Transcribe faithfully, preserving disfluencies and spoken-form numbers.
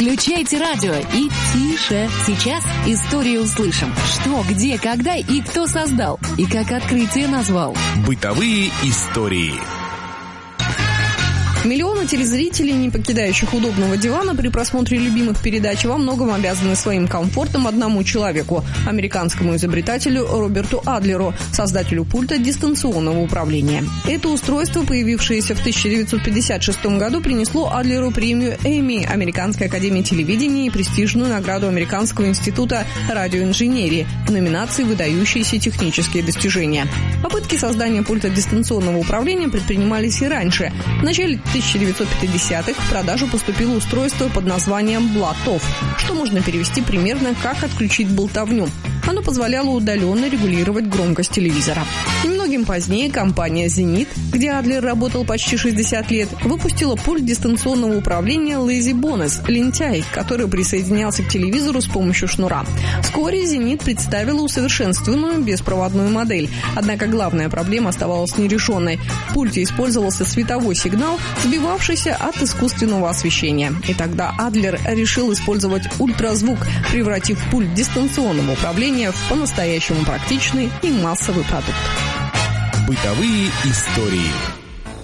Включайте радио и тише. Сейчас историю услышим. Что, где, когда и кто создал. И как открытие назвал. Бытовые истории. Миллионы телезрителей, не покидающих удобного дивана при просмотре любимых передач, во многом обязаны своим комфортом одному человеку – американскому изобретателю Роберту Адлеру, создателю пульта дистанционного управления. Это устройство, появившееся в тысяча девятьсот пятьдесят шестом году, принесло Адлеру премию Эмми Американской академии телевидения и престижную награду Американского института радиоинженерии в номинации «Выдающиеся технические достижения». Попытки создания пульта дистанционного управления предпринимались и раньше. В начале тысяча девятьсот пятидесятых в продажу поступило устройство под названием «Блат-офф», что можно перевести примерно как «отключить болтовню». Оно позволяло удаленно регулировать громкость телевизора. Немногим позднее компания «Зенит», где Адлер работал почти шестьдесят лет, выпустила пульт дистанционного управления Lazy Bonus – лентяй, который присоединялся к телевизору с помощью шнура. Вскоре «Зенит» представила усовершенствованную беспроводную модель. Однако главная проблема оставалась нерешенной. В пульте использовался световой сигнал, сбивавшийся от искусственного освещения. И тогда Адлер решил использовать ультразвук, превратив пульт дистанционного управления в по-настоящему практичный и массовый продукт. Бытовые истории.